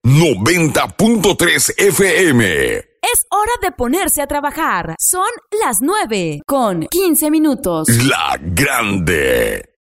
90.3 FM. Es hora de ponerse a trabajar. Son las 9:15. La Grande.